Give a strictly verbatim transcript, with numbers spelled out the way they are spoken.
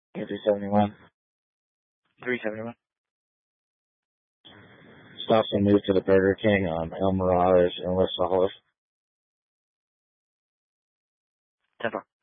three seventy-one. three seventy-one. Stops and move to the Burger King on El Mirage in Los Alamos. ten four.